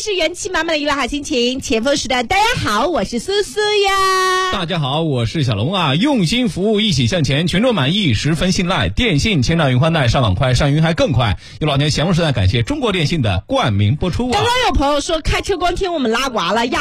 是元气满满的娱乐好心情，前锋时段，大家好，我是苏苏呀。 大家好，我是小龙啊。用心服务，一起向前，群众满意，十分信赖。电信千兆云宽带，上网快，上云还更快。有老年前锋时段，感谢中国电信的冠名播出啊。 刚刚有朋友说开车光听我们拉呱了呀。